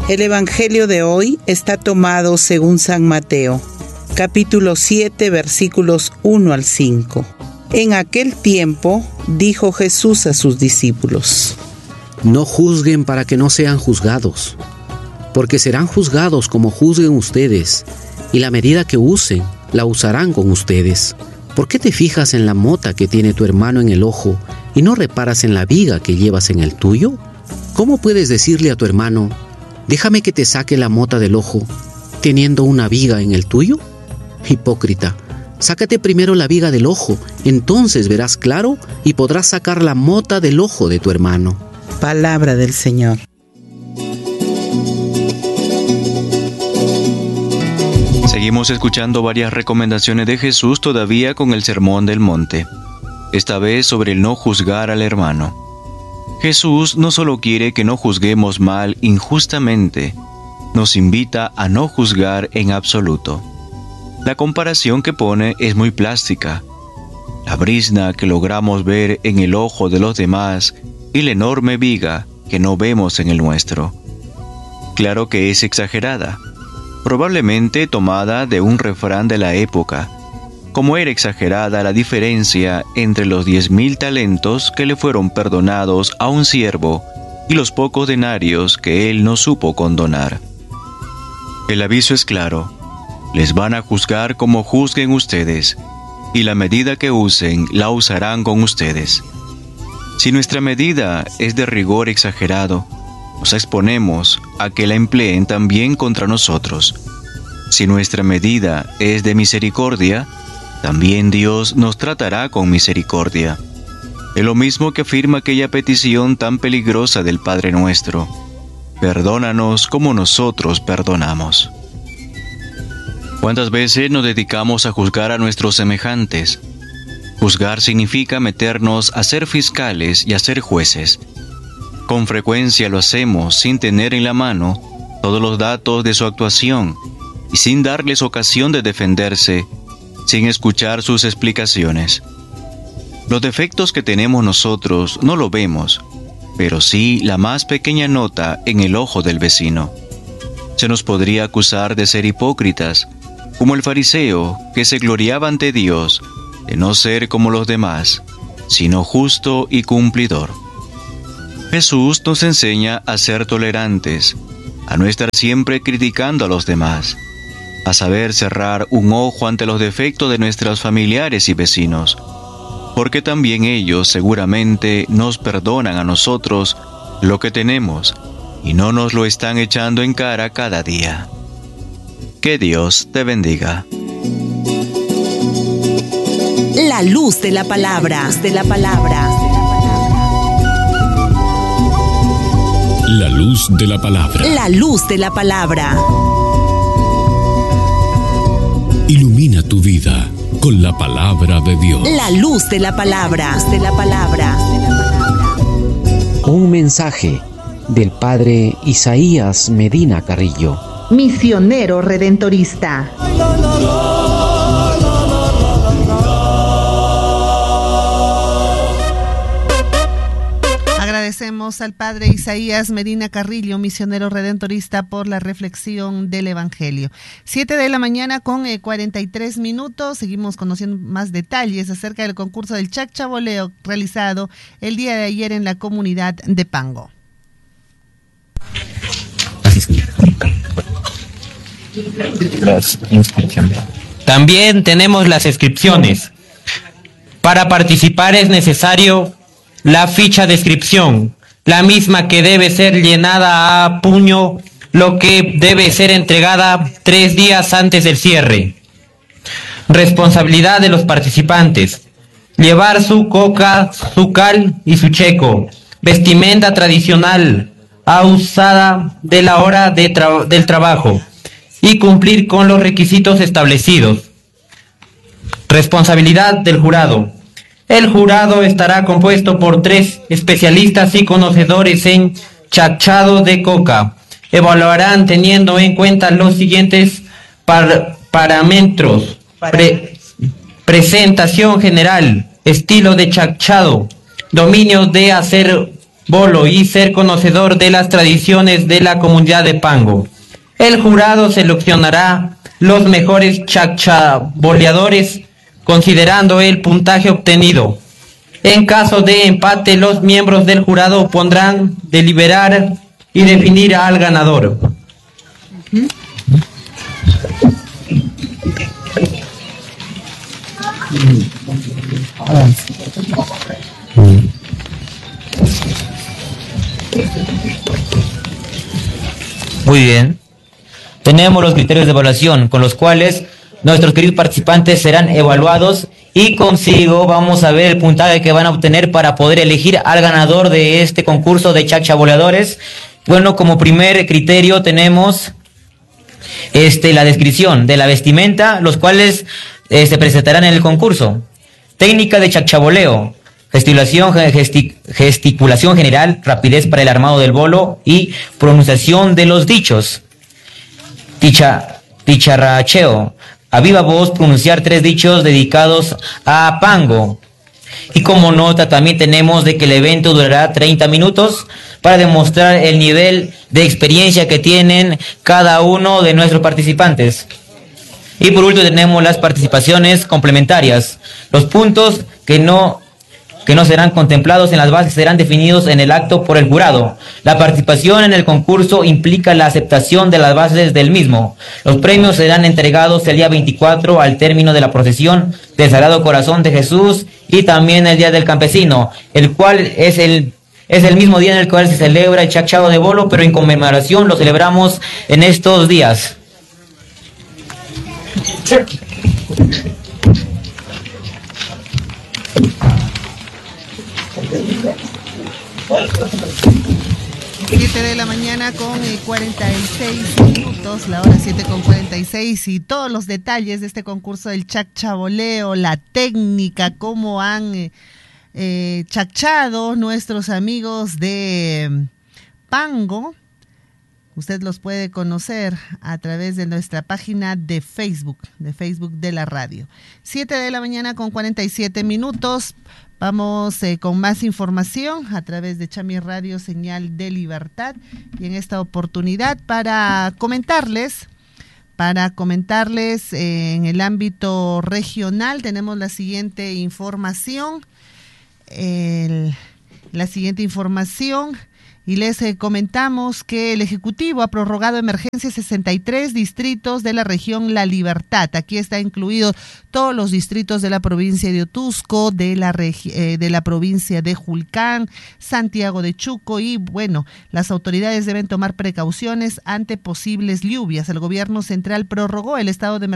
El Evangelio de hoy está tomado según San Mateo, capítulo 7, versículos 1 al 5. En aquel tiempo dijo Jesús a sus discípulos: No juzguen para que no sean juzgados, porque serán juzgados como juzguen ustedes, y la medida que usen, la usarán con ustedes. ¿Por qué te fijas en la mota que tiene tu hermano en el ojo y no reparas en la viga que llevas en el tuyo? ¿Cómo puedes decirle a tu hermano: déjame que te saque la mota del ojo, teniendo una viga en el tuyo? Hipócrita, sácate primero la viga del ojo, entonces verás claro y podrás sacar la mota del ojo de tu hermano. Palabra del Señor. Seguimos escuchando varias recomendaciones de Jesús todavía con el Sermón del Monte, esta vez sobre el no juzgar al hermano. Jesús no solo quiere que no juzguemos mal injustamente, nos invita a no juzgar en absoluto. La comparación que pone es muy plástica. La brizna que logramos ver en el ojo de los demás y la enorme viga que no vemos en el nuestro. Claro que es exagerada, probablemente tomada de un refrán de la época, como era exagerada la diferencia entre los 10,000 talentos que le fueron perdonados a un siervo y los pocos denarios que él no supo condonar. El aviso es claro: les van a juzgar como juzguen ustedes, y la medida que usen la usarán con ustedes. Si nuestra medida es de rigor exagerado, nos exponemos a que la empleen también contra nosotros. Si nuestra medida es de misericordia, también Dios nos tratará con misericordia. Es lo mismo que afirma aquella petición tan peligrosa del Padre Nuestro: perdónanos como nosotros perdonamos. ¿Cuántas veces nos dedicamos a juzgar a nuestros semejantes? Juzgar significa meternos a ser fiscales y a ser jueces. Con frecuencia lo hacemos sin tener en la mano todos los datos de su actuación y sin darles ocasión de defenderse, sin escuchar sus explicaciones. Los defectos que tenemos nosotros no lo vemos, pero sí la más pequeña nota en el ojo del vecino. Se nos podría acusar de ser hipócritas, como el fariseo que se gloriaba ante Dios de no ser como los demás, sino justo y cumplidor. Jesús nos enseña a ser tolerantes, a no estar siempre criticando a los demás, a saber cerrar un ojo ante los defectos de nuestros familiares y vecinos, porque también ellos seguramente nos perdonan a nosotros lo que tenemos y no nos lo están echando en cara cada día. Que Dios te bendiga. La luz de la palabra. La luz de la palabra. La luz de la palabra. Ilumina tu vida con la palabra de Dios. La luz de la palabra. Un mensaje del Padre Isaías Medina Carrillo, misionero redentorista. Agradecemos al Padre Isaías Medina Carrillo, misionero redentorista, por la reflexión del Evangelio. 7 de la mañana con 43 minutos. Seguimos conociendo más detalles acerca del concurso del Chacchaboleo realizado el día de ayer en la comunidad de Pango. También tenemos las inscripciones. Para participar es necesario la ficha de inscripción, la misma que debe ser llenada a puño, lo que debe ser entregada 3 días antes del cierre. Responsabilidad de los participantes: llevar su coca, su cal y su checo, vestimenta tradicional a usada de la hora del trabajo y cumplir con los requisitos establecidos. Responsabilidad del jurado: el jurado estará compuesto por 3 especialistas y conocedores en chachado de coca. Evaluarán teniendo en cuenta los siguientes parámetros: presentación general, estilo de chachado, dominio de bolo y ser conocedor de las tradiciones de la comunidad de Pango. El jurado seleccionará los mejores chacchaboleadores considerando el puntaje obtenido. En caso de empate, los miembros del jurado podrán deliberar y definir al ganador. Muy bien. Tenemos los criterios de evaluación con los cuales nuestros queridos participantes serán evaluados y consigo vamos a ver el puntaje que van a obtener para poder elegir al ganador de este concurso de chacchaboleadores. Bueno, como primer criterio tenemos la descripción de la vestimenta, los cuales se presentarán en el concurso. Técnica de chacchaboleo, gesticulación general, rapidez para el armado del bolo y pronunciación de los dichos. Ticharracheo, a viva voz pronunciar 3 dichos dedicados a Pango. Y como nota también tenemos de que el evento durará 30 minutos para demostrar el nivel de experiencia que tienen cada uno de nuestros participantes. Y por último tenemos las participaciones complementarias. Los puntos que no serán contemplados en las bases serán definidos en el acto por el jurado. La participación en el concurso implica la aceptación de las bases del mismo. Los premios serán entregados el día 24 al término de la procesión del Sagrado Corazón de Jesús y también el Día del Campesino, el cual es el mismo día en el cual se celebra el chacchado de bolo, pero en conmemoración lo celebramos en estos días. 7 de la mañana con 46 minutos, la hora 7:46, y todos los detalles de este concurso del chacchaboleo, la técnica, cómo han chacchado nuestros amigos de Pango. Usted los puede conocer a través de nuestra página de Facebook de la radio. 7 de la mañana con 47 minutos. Vamos con más información a través de Chami Radio, señal de libertad. Y en esta oportunidad para comentarles en el ámbito regional tenemos la siguiente información. Y les comentamos que el Ejecutivo ha prorrogado emergencia 63 distritos de la región La Libertad. Aquí está incluido todos los distritos de la provincia de Otusco, de la provincia de Julcán, Santiago de Chuco, y bueno, las autoridades deben tomar precauciones ante posibles lluvias. El gobierno central prorrogó el estado de emergencia